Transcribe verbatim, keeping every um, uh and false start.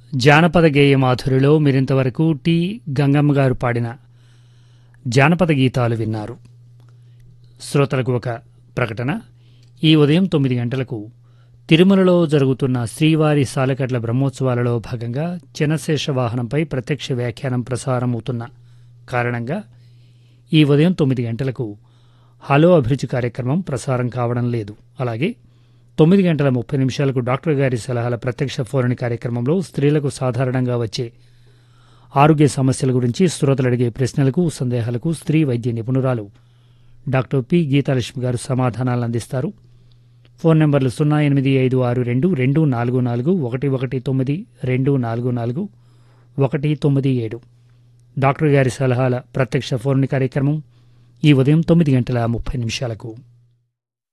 జానపద గేయ మాధురిలో మీరింతవరకు టి గంగమ్మ గారు పాడిన జానపద గీతాలు విన్నారు. శ్రోతలకు ఒక ప్రకటన. ఈ ఉదయం తొమ్మిది గంటలకు తిరుమలలో జరుగుతున్న శ్రీవారి సాలకట్ల బ్రహ్మోత్సవాలలో భాగంగా చినశేష వాహనంపై ప్రత్యక్ష వ్యాఖ్యానం ప్రసారమవుతున్న కారణంగా ఈ ఉదయం తొమ్మిది గంటలకు హలో అభిరుచి కార్యక్రమం ప్రసారం కావడం లేదు. అలాగే తొమ్మిది గంటల ముప్పై నిమిషాలకు డాక్టర్ గారి సలహాల ప్రత్యక్ష ఫోన్ కార్యక్రమంలో స్త్రీలకు సాధారణంగా వచ్చే ఆరోగ్య సమస్యల గురించి శ్రోతలు అడిగే ప్రశ్నలకు, సందేహాలకు స్త్రీ వైద్య నిపుణురాలు డాక్టర్ పి గీతాలక్ష్మి గారు సమాధానాలు అందిస్తారు. ఫోన్ నెంబర్లు సున్నా ఎనిమిది ఐదు ఆరు రెండు రెండు నాలుగు నాలుగు ఒకటి ఒకటి తొమ్మిది రెండు నాలుగు నాలుగు ఒకటి తొమ్మిది ఏడు. డాక్టర్ గారి సలహాల ప్రత్యక్ష ఫోన్ కార్యక్రమం ఈ ఉదయం తొమ్మిది గంటల ముప్పై నిమిషాలకు.